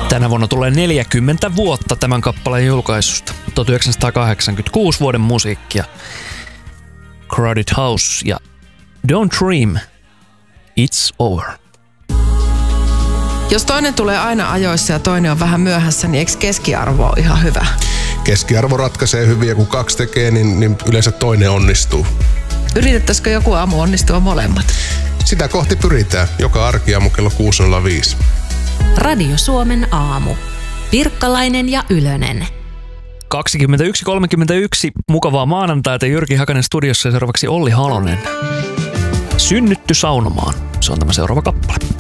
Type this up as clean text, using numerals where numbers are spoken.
Tänä vuonna tulee 40 vuotta tämän kappaleen julkaisusta. 1986 vuoden musiikkia. Crowded House ja Don't Dream, It's Over. Jos toinen tulee aina ajoissa ja toinen on vähän myöhässä, niin eikö keskiarvo ole ihan hyvä? Keskiarvo ratkaisee hyvin ja kun 2 tekee, niin yleensä toinen onnistuu. Yritettäisikö joku aamu onnistua molemmat? Sitä kohti pyritään. Joka arkiaamu kello 6.05. Radio Suomen aamu. Pirkkalainen ja Ylönen. 21.31. Mukavaa maanantaita. Jyrki Hakanen studiossa ja seuraavaksi Olli Halonen. Synnytty saunomaan. Se on tämä seuraava kappale.